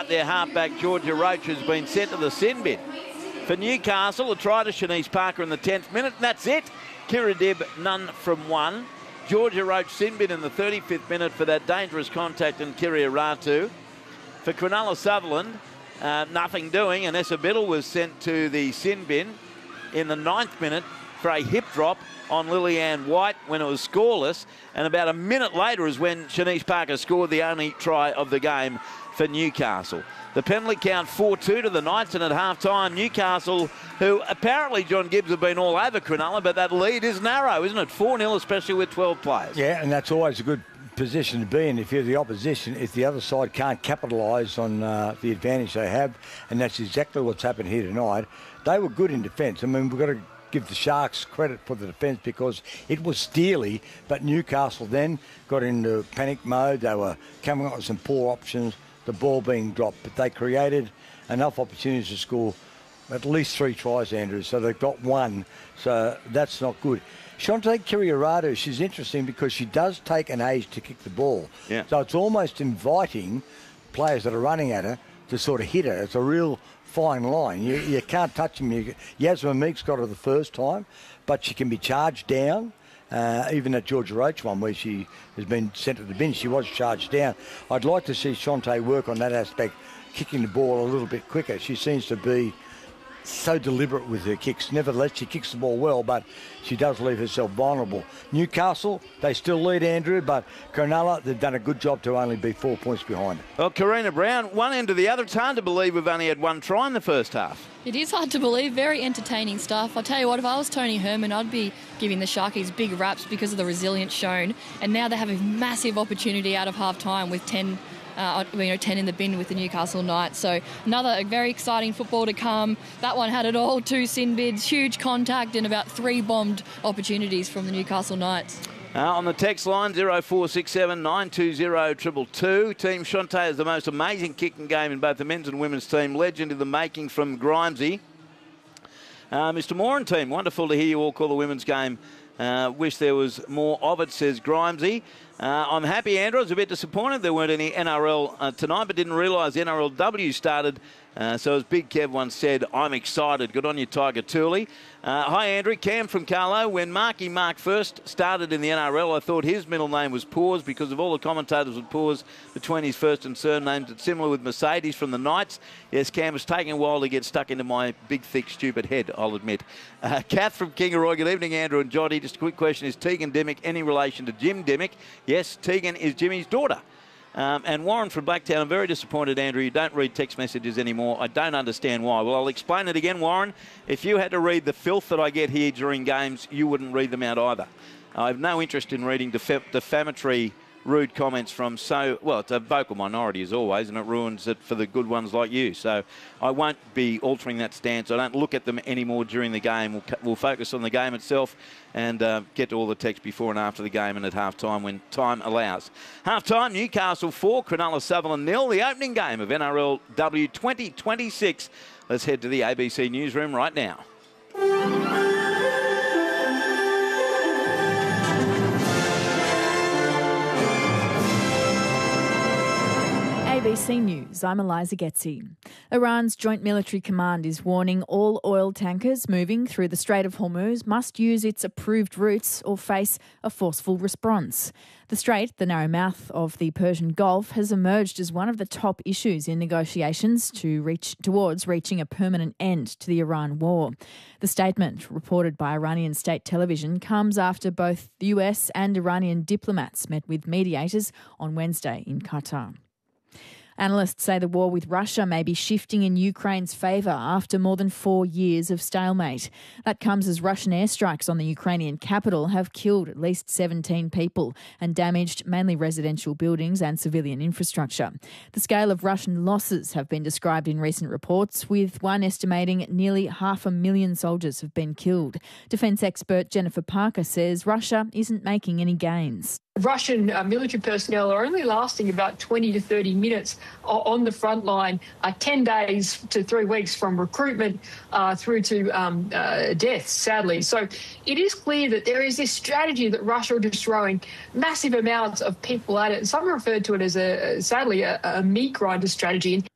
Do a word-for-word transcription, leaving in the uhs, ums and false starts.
out there, halfback Georgia Roach has been sent to the sin bin. For Newcastle, a try to Shanice Parker in the tenth minute, and that's it. Kira Dibb, none from one. Georgia Roach sin bin in the thirty-fifth minute for that dangerous contact in Kiria Ratu. For Cronulla Sutherland, uh, nothing doing, and Essa Biddle was sent to the sin bin in the ninth minute for a hip drop on Lillian White when it was scoreless, and about a minute later is when Shanice Parker scored the only try of the game for Newcastle. The penalty count four two to the Knights, and at half-time, Newcastle, who apparently John Gibbs have been all over Cronulla, but that lead is narrow, isn't it? four nil, especially with twelve players. Yeah, and that's always a good position to be in if you're the opposition, if the other side can't capitalise on uh, the advantage they have, and that's exactly what's happened here tonight. They were good in defence. I mean, we've got to give the Sharks credit for the defence because it was steely, but Newcastle then got into panic mode. They were coming up with some poor options, the ball being dropped, but they created enough opportunities to score at least three tries, Andrew, so they've got one, so that's not good. Shante Kiriarado, she's interesting because she does take an age to kick the ball. Yeah. So it's almost inviting players that are running at her to sort of hit her. It's a real fine line. You, you can't touch them. You, Yasmin Meeks got her the first time, but she can be charged down. Uh, even at Georgia Roach one where she has been sent to the bin, she was charged down. I'd like to see Shante work on that aspect, kicking the ball a little bit quicker. She seems to be so deliberate with her kicks. Nevertheless, she kicks the ball well, but she does leave herself vulnerable. Newcastle, they still lead, Andrew, but Cronulla, they've done a good job to only be four points behind. Well, Karina Brown, one end to the other. It's hard to believe we've only had one try in the first half. It is hard to believe. Very entertaining stuff. I'll tell you what, if I was Tony Herman, I'd be giving the Sharkies big raps because of the resilience shown. And now they have a massive opportunity out of half-time with ten Uh, you know, ten in the bin with the Newcastle Knights. So another very exciting football to come. That one had it all, two sin bids, huge contact and about three bombed opportunities from the Newcastle Knights. Uh, on the text line, zero four six seven nine two zero two two two. Team Shante has the most amazing kicking game in both the men's and women's team. Legend in the making from Grimesy. Uh, Mister Moore and team, wonderful to hear you all call the women's game. Uh, wish there was more of it, says Grimesy. Uh, I'm happy, Andrew. I was a bit disappointed there weren't any N R L uh, tonight, but didn't realise N R L W started. Uh, so as Big Kev once said, I'm excited. Good on you, Tiger Tooley. Uh, hi, Andrew. Cam from Carlo. When Marky Mark first started in the N R L, I thought his middle name was Pause because of all the commentators would pause between his first and surnames. It's similar with Mercedes from the Knights. Yes, Cam, it's taking a while to get stuck into my big, thick, stupid head, I'll admit. Uh, Kath from Kingaroy. Good evening, Andrew and Johnny. Just a quick question. Is Tegan Dimmick any relation to Jim Dimmick? Yes, Tegan is Jimmy's daughter. Um, and Warren from Blacktown, I'm very disappointed, Andrew. You don't read text messages anymore. I don't understand why. Well, I'll explain it again, Warren. If you had to read the filth that I get here during games, you wouldn't read them out either. I have no interest in reading def- defamatory, rude comments from so, well, it's a vocal minority as always, and it ruins it for the good ones like you. So I won't be altering that stance. I don't look at them anymore during the game. We'll, we'll focus on the game itself and uh, get to all the text before and after the game and at half-time when time allows. Half-time, Newcastle four, Cronulla Sutherland nil, the opening game of N R L W twenty twenty-six. Let's head to the A B C newsroom right now. A B C News, I'm Eliza Getzi. Iran's Joint Military Command is warning all oil tankers moving through the Strait of Hormuz must use its approved routes or face a forceful response. The strait, the narrow mouth of the Persian Gulf, has emerged as one of the top issues in negotiations to reach towards reaching a permanent end to the Iran war. The statement, reported by Iranian state television, comes after both the U S and Iranian diplomats met with mediators on Wednesday in Qatar. Analysts say the war with Russia may be shifting in Ukraine's favour after more than four years of stalemate. That comes as Russian airstrikes on the Ukrainian capital have killed at least seventeen people and damaged mainly residential buildings and civilian infrastructure. The scale of Russian losses have been described in recent reports, with one estimating nearly half a million soldiers have been killed. Defence expert Jennifer Parker says Russia isn't making any gains. Russian uh, military personnel are only lasting about twenty to thirty minutes on the front line, uh, ten days to three weeks from recruitment uh, through to um, uh, death, sadly. So it is clear that there is this strategy that Russia are just throwing massive amounts of people at it. Some referred to it as, a sadly, a, a meat grinder strategy. And